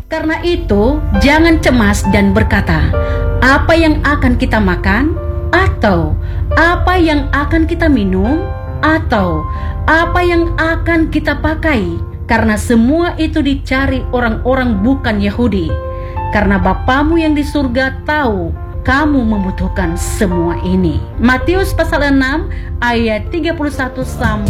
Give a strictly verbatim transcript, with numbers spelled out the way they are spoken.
Karena itu, jangan cemas dan berkata, apa yang akan kita makan? Atau apa yang akan kita minum? Atau apa yang akan kita pakai? Karena semua itu dicari orang-orang bukan Yahudi. Karena Bapamu yang di surga tahu kamu membutuhkan semua ini. Matius pasal enam ayat tiga puluh satu sampai